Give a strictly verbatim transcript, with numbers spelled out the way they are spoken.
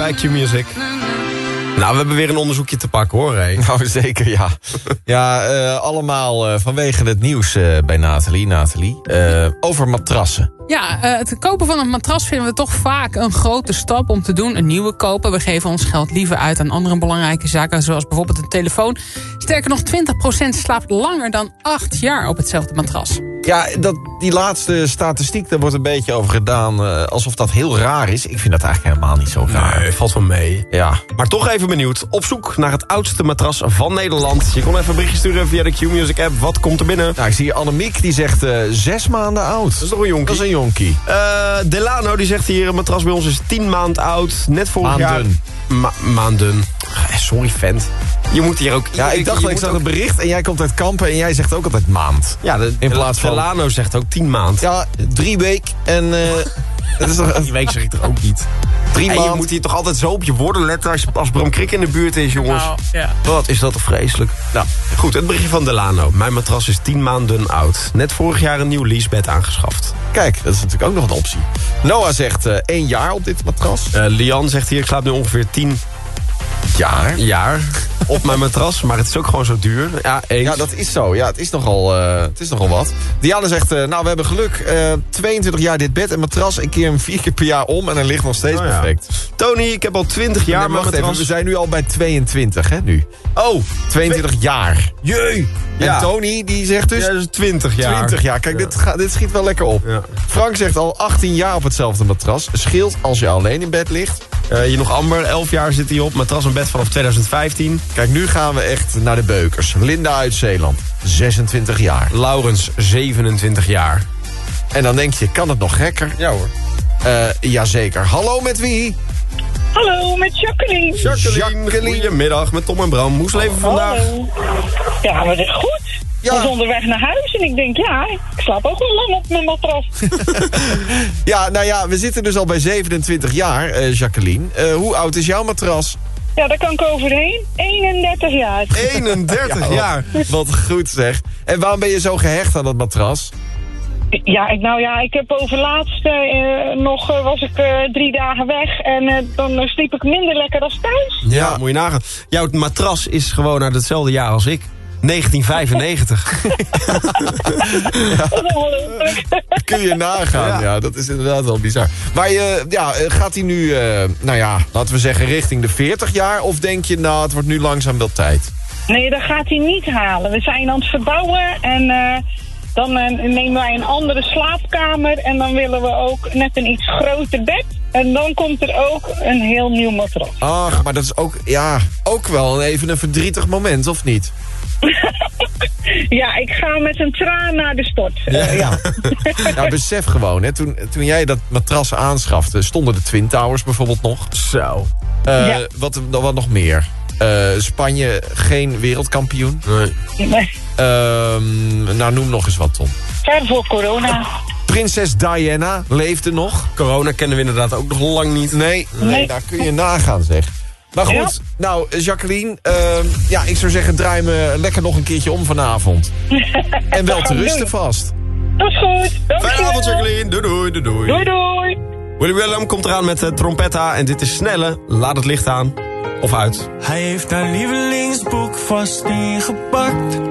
bij Q-Music. Nou, we hebben weer een onderzoekje te pakken, hoor. Hey. Nou, zeker, ja. Ja, uh, allemaal uh, vanwege het nieuws uh, bij Nathalie. Nathalie uh, over matrassen. Ja, uh, het kopen van een matras vinden we toch vaak een grote stap om te doen. Een nieuwe kopen. We geven ons geld liever uit aan andere belangrijke zaken, zoals bijvoorbeeld een telefoon. Sterker nog, twintig procent slaapt langer dan acht jaar op hetzelfde matras. Ja, dat, die laatste statistiek, daar wordt een beetje over gedaan uh, alsof dat heel raar is. Ik vind dat eigenlijk helemaal niet zo raar. Nee, valt wel mee. Ja. Maar toch even benieuwd. Op zoek naar het oudste matras van Nederland. Je kon even een berichtje sturen via de Q-Music app. Wat komt er binnen? Nou, ik zie Annemiek, die zegt uh, zes maanden oud. Dat is toch een jonkie? Dat is een jonkie. Uh, Delano, die zegt hier, een matras bij ons is tien maand oud. Net vorig Maanden. jaar... Ma maanden. Sorry, vent. Je moet hier ook... Ja, ik dacht dat ik zag een bericht en jij komt uit Kampen en jij zegt ook altijd maand. Ja, de, in plaats van... Delano zegt ook tien maand. Ja, drie week en... Uh, dat is toch... Die week zeg ik toch ook niet. Drie maanden. Je moet hier toch altijd zo op je woorden letten als, je, als Bram Krik in de buurt is, jongens. Nou, ja. Wat is dat toch vreselijk. Nou, goed, het berichtje van Delano. Mijn matras is tien maanden oud. Net vorig jaar een nieuw leasebed aangeschaft. Kijk, dat is natuurlijk ook nog een optie. Noah zegt uh, één jaar op dit matras. Uh, Lian zegt hier, ik slaap nu ongeveer tien jaar. jaar op mijn matras. Maar het is ook gewoon zo duur. Ja, eens. Ja, dat is zo. Ja, het is nogal, uh, het is nogal wat. Diana zegt, uh, nou, we hebben geluk. Uh, tweeëntwintig jaar dit bed en matras. Een keer hem vier keer per jaar om en hij ligt nog steeds oh, ja. perfect. Tony, ik heb al twintig jaar nee, mijn matras. Even, we zijn nu al bij tweeëntwintig, hè, nu. Oh, tweeëntwintig Twe- jaar. Jee. En ja. Tony, die zegt dus... Ja, dus twintig jaar. twintig jaar. Kijk, ja. dit, ga, dit schiet wel lekker op. Ja. Frank zegt al achttien jaar op hetzelfde matras. Scheelt als je alleen in bed ligt. Uh, hier nog Amber, elf jaar zit hij op. Matras en bed vanaf twintig vijftien. Kijk, nu gaan we echt naar de beukers. Linda uit Zeeland, zesentwintig jaar. Laurens, zevenentwintig jaar. En dan denk je, kan het nog gekker? Ja hoor. Uh, jazeker. Hallo, met wie? Hallo, met Jacqueline. Jacqueline. Jacqueline. Goedemiddag, met Tom en Bram. Hoe is het leven vandaag? Hallo. Ja, maar dat is goed. Ja. Ik was onderweg naar huis en ik denk, ja, ik slaap ook wel lang op mijn matras. Ja, nou ja, we zitten dus al bij zevenentwintig jaar, uh, Jacqueline. Uh, hoe oud is jouw matras? Ja, daar kan ik overheen. eenendertig jaar. eenendertig ja, jaar. Wat, wat goed zeg. En waarom ben je zo gehecht aan dat matras? Ja, ik, nou ja, ik heb overlaatst uh, nog, uh, was ik uh, drie dagen weg en uh, dan uh, sliep ik minder lekker als thuis. Ja, ja, moet je nagaan. Jouw matras is gewoon uit hetzelfde jaar als ik. negentien vijfennegentig. Ja. Kun je nagaan, ja. ja. Dat is inderdaad wel bizar. Maar je, ja, gaat hij nu, uh, nou ja, laten we zeggen richting de veertig jaar? Of denk je, nou, het wordt nu langzaam wel tijd? Nee, dat gaat hij niet halen. We zijn aan het verbouwen en uh, dan uh, nemen wij een andere slaapkamer. En dan willen we ook net een iets groter bed. En dan komt er ook een heel nieuw matras. Ach, maar dat is ook, ja, ook wel even een verdrietig moment, of niet? Ja, ik ga met een traan naar de stort. Uh, ja. Nou, besef gewoon, hè, toen, toen jij dat matras aanschafte, stonden de Twin Towers bijvoorbeeld nog. Zo. Uh, ja. wat, wat nog meer? Uh, Spanje geen wereldkampioen. Nee. Nee. Uh, nou, noem nog eens wat, Tom. Ver voor corona. Prinses Diana leefde nog. Corona kennen we inderdaad ook nog lang niet. Nee, nee, nee. Daar kun je nagaan, zeg. Maar goed, ja. Nou, Jacqueline, uh, ja, ik zou zeggen, draai me lekker nog een keertje om vanavond. En wel te rusten vast. Dat is goed. Fijne avond, Jacqueline. Doei, doei, doei, doei. Doei, doei. Willy Willem komt eraan met de trompetta en dit is Snelle. Laat het licht aan. Of uit. Hij heeft haar lievelingsboek vast ingepakt.